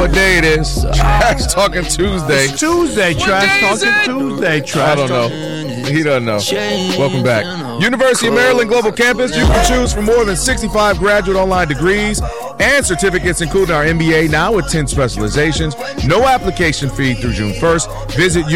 what day it is. Trash Talking Tuesday. It's Tuesday, Trash Talking Tuesday. I don't know. He doesn't know. Welcome back. University of Maryland Global Campus. You can choose from more than 65 graduate online degrees and certificates, including our MBA, now with 10 specializations. No application fee through June 1st. Visit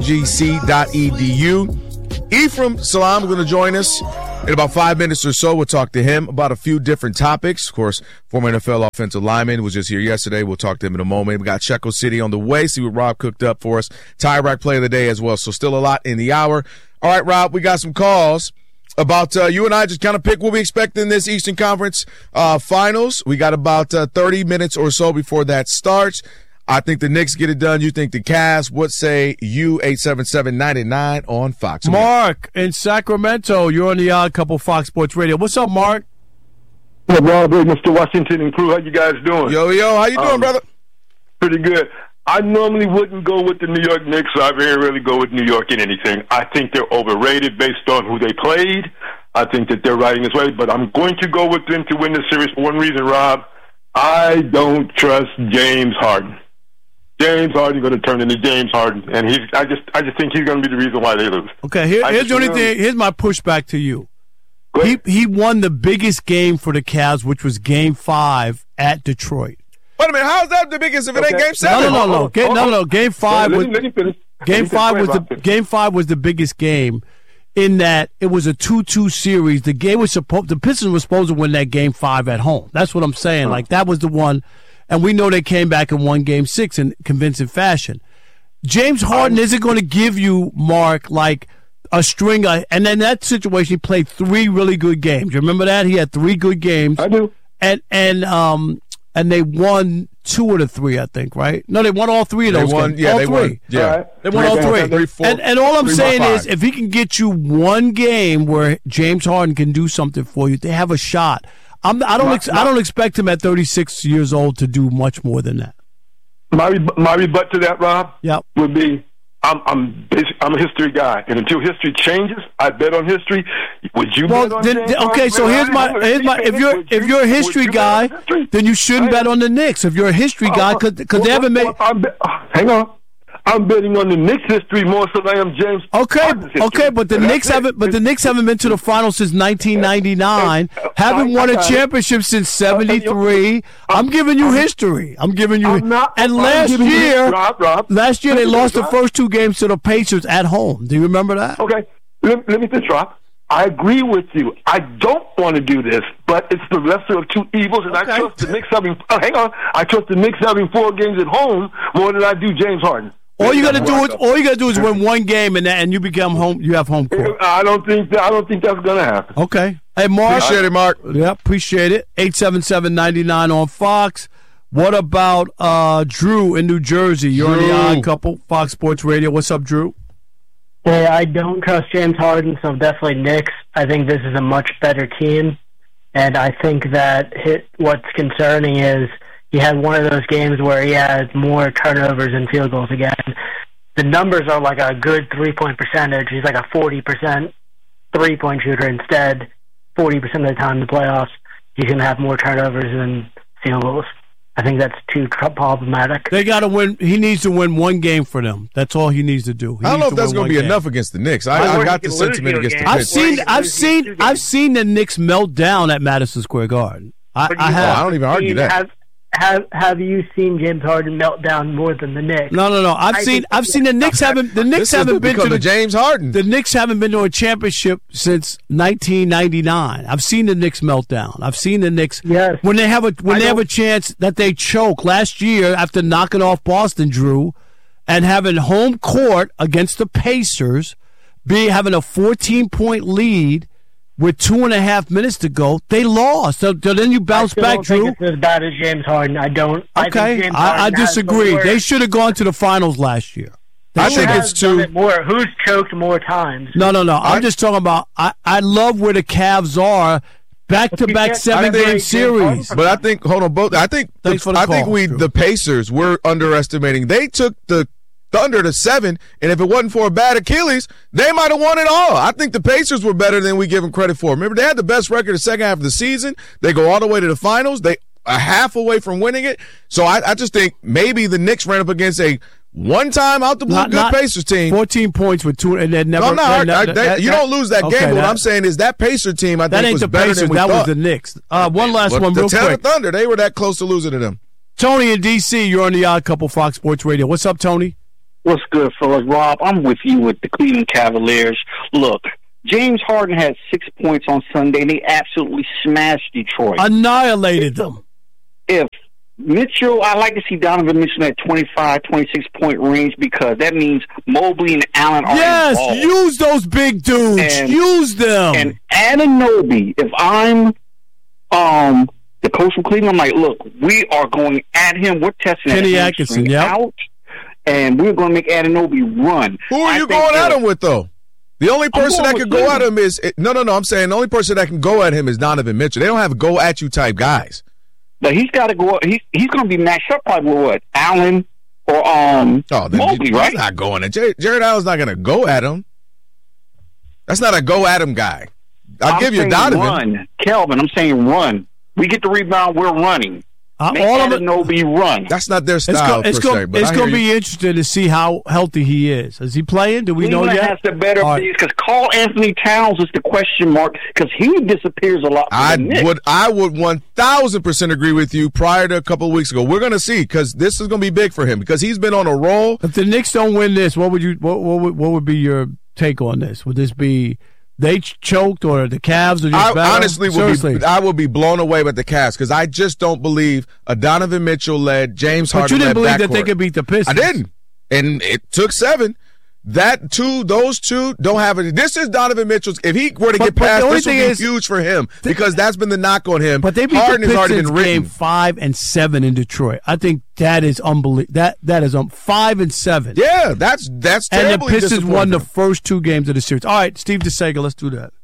umgc.edu. Ephraim Salaam is going to join us in about 5 minutes or so. We'll talk to him about a few different topics. Of course, former NFL offensive lineman was just here yesterday. We'll talk to him in a moment. We got Checo City on the way. See what Rob cooked up for us. Tie-Rack play of the day as well. So still a lot in the hour. All right, Rob, we got some calls about you and I just kind of pick what we expect in this Eastern Conference finals. We got about 30 minutes or so before that starts. I think the Knicks get it done. You think the Cavs? What say you? 877-99 on Fox. Mark in Sacramento. You're on the Odd Couple Fox Sports Radio. What's up, Mark? Hey, Robert, Mr. Washington and crew. How you guys doing? Yo, how you doing, brother? Pretty good. I normally wouldn't go with the New York Knicks, so I very rarely go with New York in anything. I think they're overrated based on who they played. I think that they're riding this way, but I'm going to go with them to win the series for one reason, Rob. I don't trust James Harden. James Harden going to turn into James Harden, and I just think he's going to be the reason why they lose. Okay, here's the only thing. Here's my pushback to you. He won the biggest game for the Cavs, which was Game 5 at Detroit. Wait a minute, how is that the biggest if it ain't Game 7? No. Game 5 was Game 5 was the biggest game in that it was a 2-2 series. The Pistons were supposed to win that Game 5 at home. That's what I'm saying. Like that was the one. And we know they came back and won Game 6 in convincing fashion. James Harden isn't going to give you, Mark, like a string. And in that situation, he played 3 really good games. You remember that? He had 3 good games. I do. And they won 2 of the 3, I think, right? No, they won all 3 of those games. Yeah, all they 3. won. Yeah. Right. They won all 3. 3, 4, and all I'm 3, saying 5. is if he can get you one game where James Harden can do something for you, they have a shot. I don't expect him at 36 years old to do much more than that. My rebut to that, Rob, would be I'm a history guy, and until history changes, I bet on history. Would you bet on James Harden? Okay, so here's my if you're a history guy, then you shouldn't bet on the Knicks. If you're a history guy, because they haven't made. Hang on. I'm betting on the Knicks history more so than I am James. Okay, but the Knicks haven't been to the finals since 1999. Haven't won a championship since '73. I'm giving you history. And last year they lost the first 2 games to the Pacers at home. Do you remember that? Okay, let me finish, Rob. I agree with you. I don't want to do this, but it's the lesser of 2 evils, and I trust the Knicks having. I trust the Knicks having 4 games at home more than I do James Harden. All you got to do is win one game, and you become home. You have home court. I don't think that's going to happen. Okay. Hey, Mark. Appreciate it, Mark. Yeah, appreciate it. 877-99 on Fox. What about Drew in New Jersey? You're on the Odd Couple, Fox Sports Radio. What's up, Drew? Hey, I don't trust James Harden, so definitely Knicks. I think this is a much better team, and I think that what's concerning is he had one of those games where he had more turnovers and field goals again. The numbers are like a good 3-point percentage. He's like a 40% 3-point shooter instead. 40% of the time in the playoffs, he's going to have more turnovers than field goals. I think that's too problematic. They got to win. He needs to win one game for them. That's all he needs to do. I don't know if that's going to be enough against the Knicks. I got the sentiment against the Knicks. I've seen the Knicks melt down at Madison Square Garden. I have. I don't even argue that. Have you seen James Harden melt down more than the Knicks? No. I've seen the Knicks haven't been to the James Harden. The Knicks haven't been to a championship since 1999. I've seen the Knicks melt down. I've seen the Knicks when they have a chance that they choke. Last year after knocking off Boston, Drew, and having home court against the Pacers, having a 14-point lead with 2.5 minutes to go, they lost. So then you bounce back, Drew. I think it's as bad as James Harden. I don't. Okay, I disagree. They should have gone to the finals last year. I think it's too. Who's choked more times? No. I'm just talking about. I love where the Cavs are. Back-to-back 7-game series. But I think, hold on, both. I think the Pacers were underestimating. They took the Thunder to 7, and if it wasn't for a bad Achilles, they might have won it all. I think the Pacers were better than we give them credit for. Remember, they had the best record the second half of the season. They go all the way to the finals. They a half away from winning it. So I just think maybe the Knicks ran up against a one-time out-the-blue good Pacers team. 14 points with two, and then never. No, I'm not. You don't lose that game. But what I'm saying is that Pacer team, I think, was better than we thought. That was the Knicks. One last one real quick. The Thunder, they were that close to losing to them. Tony in D.C., you're on the Odd Couple Fox Sports Radio. What's up, Tony? What's good, fellas? Rob, I'm with you with the Cleveland Cavaliers. Look, James Harden had 6 points on Sunday, and they absolutely smashed Detroit. Annihilated them. If Mitchell, I like to see Donovan Mitchell at 25, 26-point range because that means Mobley and Allen are involved. Use those big dudes. Use them. And Anunoby, if I'm the coach from Cleveland, I'm like, look, we are going at him. We're testing Kenny Atkinson out, and we're going to make Anunoby run. Who are you going at him with, though? The only person that can go at him is no. I'm saying the only person that can go at him is Donovan Mitchell. They don't have go at you type guys. But he's got to go. He's going to be matched up probably with what, Allen or Mobley, right? He's not going at Jared Allen's not going to go at him. That's not a go at him guy. I'll give you Donovan. Run, Kelvin. I'm saying run. We get the rebound. We're running. Make Anunoby run. That's not their style. It's going to be interesting to see how healthy he is. Is he playing? Do we know yet? Has the better piece because Karl Anthony Towns is the question mark because he disappears a lot. I would 1,000% agree with you. Prior to a couple of weeks ago, we're going to see because this is going to be big for him because he's been on a roll. If the Knicks don't win this, what would be your take on this? Would this be they choked or the Cavs are just better? Honestly, I would be blown away with the Cavs because I just don't believe a Donovan Mitchell-led, James Harden-led backcourt. But you didn't believe that they could beat the Pistons. I didn't. And it took 7. Those two don't have it. This is Donovan Mitchell's. If he were to get past, this would be huge for him because that's been the knock on him. But they beat Harden the has already Pistons been written. Game 5 and 7 in Detroit. I think that is unbelievable. That is 5 and 7. Yeah, that's terribly. And the Pistons won the first 2 games of the series. All right, Steve DeSega, let's do that.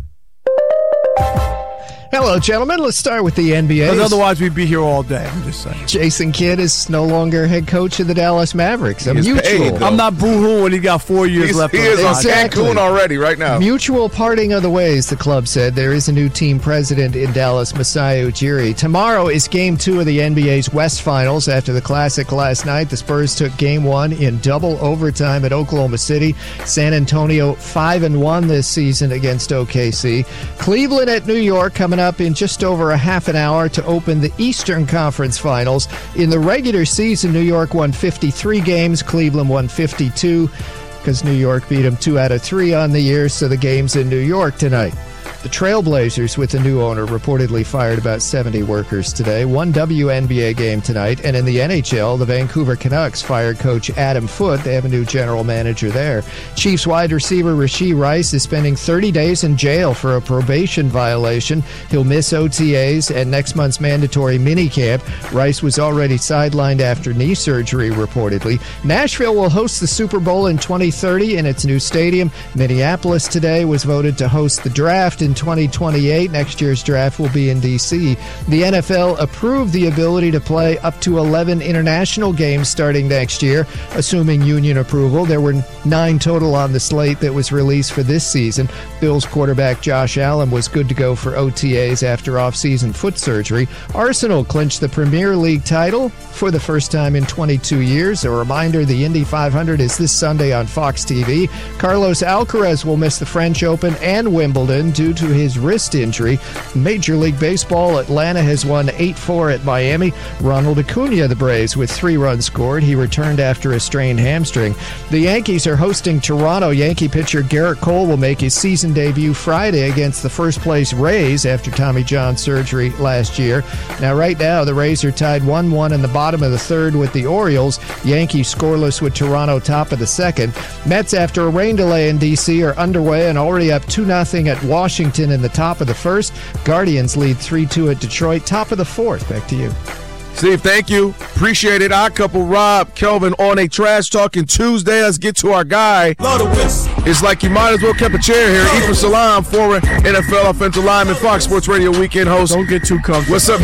Hello, gentlemen. Let's start with the NBA. Because otherwise we'd be here all day. I'm just saying. Jason Kidd is no longer head coach of the Dallas Mavericks. I'm not boo-hoo when he got 4 years left. He is on Cancun already right now. Mutual parting of the ways, the club said. There is a new team president in Dallas, Masai Ujiri. Tomorrow is Game 2 of the NBA's West Finals. After the Classic last night, the Spurs took Game 1 in double overtime at Oklahoma City. San Antonio 5-1 this season against OKC. Cleveland at New York coming up in just over a half an hour to open the Eastern Conference Finals. In the regular season, New York won 53 games, Cleveland won 52 because New York beat them 2 out of 3 on the year, so the game's in New York tonight. The Trailblazers, with the new owner, reportedly fired about 70 workers today. One WNBA game tonight. And in the NHL, the Vancouver Canucks fired coach Adam Foote. They have a new general manager there. Chiefs wide receiver Rashee Rice is spending 30 days in jail for a probation violation. He'll miss OTAs and next month's mandatory minicamp. Rice was already sidelined after knee surgery, reportedly. Nashville will host the Super Bowl in 2030 in its new stadium. Minneapolis today was voted to host the draft in 2028. Next year's draft will be in D.C. The NFL approved the ability to play up to 11 international games starting next year, assuming union approval. There were 9 total on the slate that was released for this season. Bills quarterback Josh Allen was good to go for OTAs after off-season foot surgery. Arsenal clinched the Premier League title for the first time in 22 years. A reminder, the Indy 500 is this Sunday on Fox TV. Carlos Alcaraz will miss the French Open and Wimbledon due to his wrist injury. Major League Baseball, Atlanta has won 8-4 at Miami. Ronald Acuna, the Braves, with 3 runs scored. He returned after a strained hamstring. The Yankees are hosting Toronto. Yankee pitcher Garrett Cole will make his season debut Friday against the first-place Rays after Tommy John surgery last year. Now, right now, the Rays are tied 1-1 in the bottom of the 3rd with the Orioles. Yankees scoreless with Toronto top of the 2nd. Mets, after a rain delay in D.C., are underway and already up 2-0 at Washington in the top of the 1st. Guardians lead 3-2 at Detroit, top of the 4th. Back to you. Steve, thank you. Appreciate it. Odd Couple Rob, Kelvin on a Trash Talking Tuesday. Let's get to our guy. It's like you might as well kept a chair here. Ephraim Salaam, former NFL offensive lineman, Fox Sports Radio weekend host. Don't get too comfortable. What's up?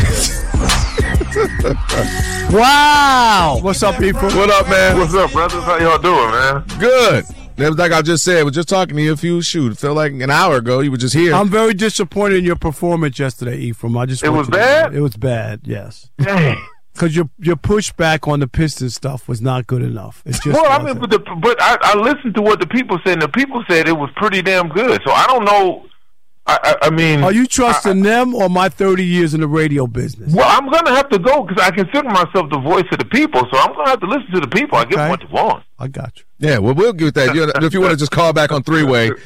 Wow. What's up, Ephraim? What up, man? What's up, brothers? How y'all doing, man? Good. It was like I just said. I was just talking to you it felt like an hour ago. You were just here. I'm very disappointed in your performance yesterday, Ephraim. It was bad? It was bad, yes. Dang. Because your pushback on the Pistons stuff was not good enough. It just wasn't. But I listened to what the people said, and the people said it was pretty damn good. So I don't know. I mean, are you trusting them or my 30 years in the radio business? Well, I'm going to have to go because I consider myself the voice of the people. So I'm going to have to listen to the people. I give them what they want. I got you. Yeah, well, we'll get that. If you want to just call back on three-way in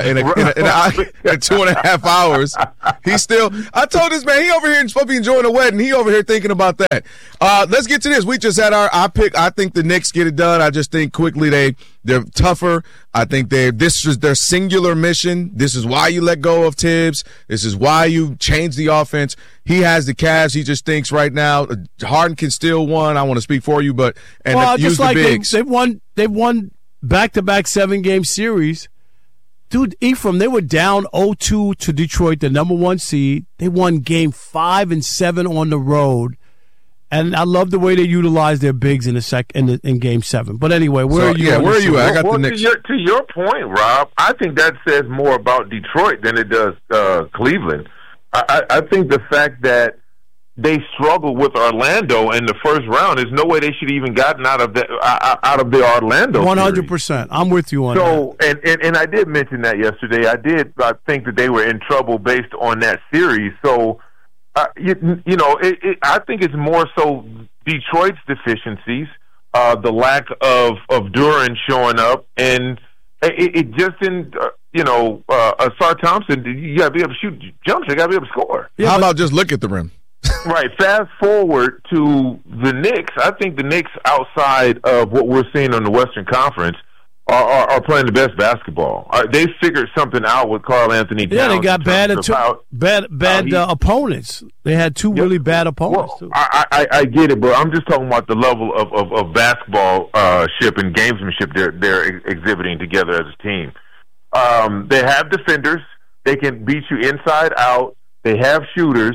2.5 hours, he's still. I told this man he over here supposed to be enjoying the wedding. He over here thinking about that. Let's get to this. We just had our pick. I think the Knicks get it done. I just think quickly they're tougher. I think this is their singular mission. This is why you let go of Tibbs. This is why you change the offense. He has the Cavs. He just thinks right now Harden can still win. I want to speak for you, but use the bigs. They've won back-to-back 7-game series. Dude, Ephraim, they were down 0-2 to Detroit, the number 1 seed. They won game 5 and 7 on the road. And I love the way they utilized their bigs in game 7. But anyway, where are you? Yeah, where are you at? I got the Knicks. To your point, Rob, I think that says more about Detroit than it does Cleveland. I think the fact that they struggled with Orlando in the first round. There's no way they should have even gotten out of the Orlando 100%. Series. I'm with you on that. And I did mention that yesterday. I think that they were in trouble based on that series. So, I think it's more so Detroit's deficiencies, the lack of Duran showing up, and it just didn't. Sar Thompson, you got to be able to shoot jumps. You got to be able to score. Yeah, how about just look at the rim? Right. Fast forward to the Knicks. I think the Knicks, outside of what we're seeing on the Western Conference, are playing the best basketball. They figured something out with Karl Anthony Towns. Yeah, they got bad opponents. They had two really bad opponents. Well, I get it, but I'm just talking about the level of basketball ship and gamesmanship they're exhibiting together as a team. They have defenders. They can beat you inside out. They have shooters.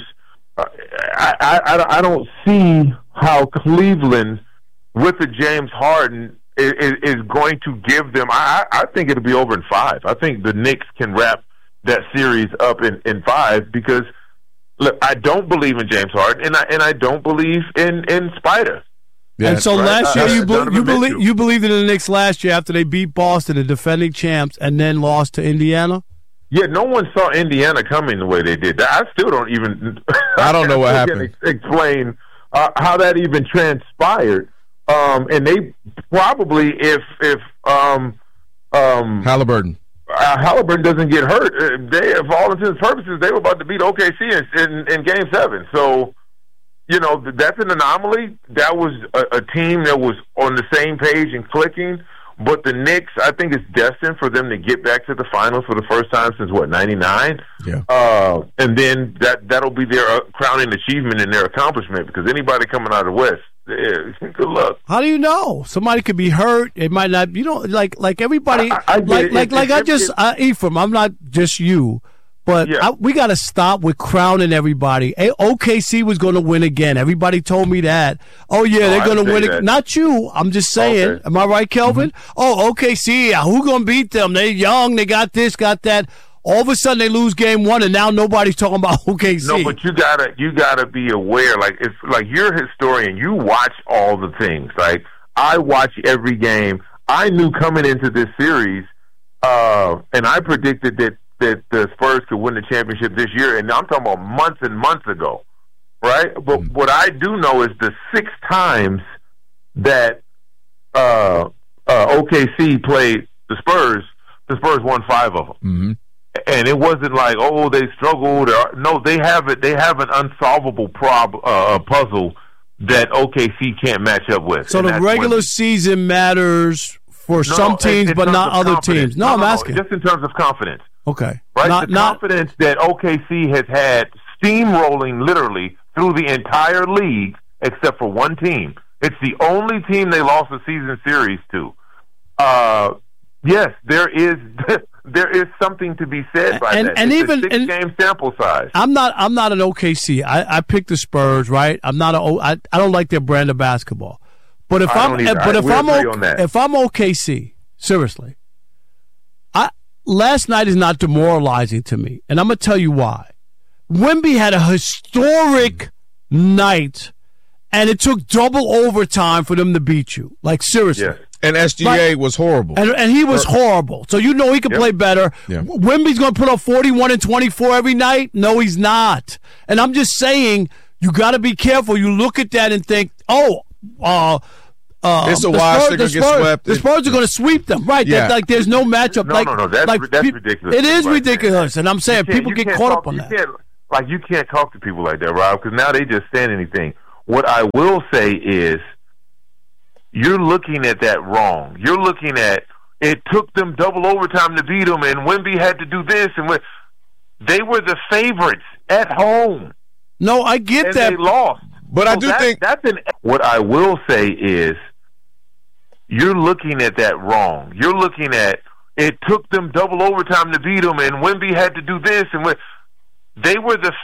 I don't see how Cleveland, with the James Harden, is going to give them. I think it'll be over in 5. I think the Knicks can wrap that series up in 5 because look, I don't believe in James Harden and I don't believe in Spider. Yeah, and so last year you believed in the Knicks last year after they beat Boston, the defending champs, and then lost to Indiana. Yeah, no one saw Indiana coming the way they did. I still don't even. I don't know what happened. Explain how that even transpired. And they probably, if Halliburton doesn't get hurt, they, for all intents and purposes, they were about to beat OKC in Game 7. So, that's an anomaly. That was a team that was on the same page and clicking. But the Knicks, I think it's destined for them to get back to the finals for the first time since, 99? Yeah. And then that'll be their crowning achievement and their accomplishment because anybody coming out of the West, good luck. How do you know? Somebody could be hurt. It might not, like everybody. Ephraim, I'm not just you. But we got to stop with crowning everybody. OKC was going to win again. Everybody told me that. Oh, yeah, they're going to win it. Not you. I'm just saying. Okay. Am I right, Kelvin? Mm-hmm. Oh, OKC, who going to beat them? They're young. They got this, got that. All of a sudden, they lose game 1, and now nobody's talking about OKC. No, but you gotta be aware. Like, it's like you're a historian. You watch all the things. Like, I watch every game. I knew coming into this series, and I predicted that the Spurs could win the championship this year, and I'm talking about months and months ago, right? But what I do know is the 6 times that OKC played the Spurs won 5 of them. Mm-hmm. And it wasn't like, they struggled. No, they have an unsolvable puzzle that OKC can't match up with. So the regular season matters for some teams, but not other teams. No, I'm asking. Just in terms of confidence. Okay. Right? Confidence that OKC has had steamrolling literally through the entire league except for one team. It's the only team they lost a season series to. Yes, there is something to be said by that. And it's even a 6-game sample size. I'm not an OKC. I picked the Spurs, right? I don't like their brand of basketball. But if I'm OKC, seriously, last night is not demoralizing to me, and I'm going to tell you why. Wemby had a historic night, and it took double overtime for them to beat you. Like, seriously. Yeah. And SGA was horrible. And he was horrible. So you know he can play better. Yeah. Wemby's going to put up 41 and 24 every night? No, he's not. And I'm just saying, you got to be careful. You look at that and think, it's a wash. They're going to get swept. The Spurs are going to sweep them. Right. Yeah. Like, there's no matchup. No. That's ridiculous. It is ridiculous. And I'm saying people get caught up on that. You can't talk to people like that, Rob, because now they just stand anything. What I will say is, you're looking at that wrong. You're looking at it took them double overtime to beat them, and Wemby had to do this, and they were the favorites at home. No, I get and that. They lost. But I do think what I will say is, you're looking at that wrong. You're looking at it took them double overtime to beat them, and Wemby had to do this, and they were the